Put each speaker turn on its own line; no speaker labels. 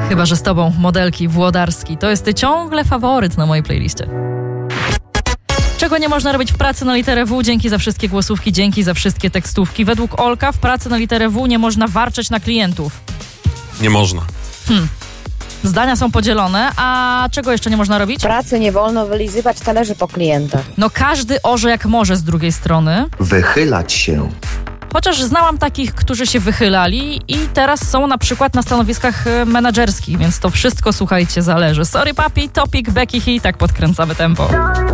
Chyba że z tobą, Modelki, Włodarski. To jest ciągle faworyt na mojej playliście. Czego nie można robić w pracy na literę W? Dzięki za wszystkie głosówki, dzięki za wszystkie tekstówki. Według Olka w pracy na literę W nie można warczeć na klientów.
Nie można.
Zdania są podzielone, a czego jeszcze nie można robić?
W pracy nie wolno wylizywać talerzy po klientach.
No każdy orze jak może z drugiej strony.
Wychylać się.
Chociaż znałam takich, którzy się wychylali i teraz są na przykład na stanowiskach menadżerskich, więc to wszystko, słuchajcie, zależy. Sorry papi, Topic, Becky Hi, tak podkręcamy tempo.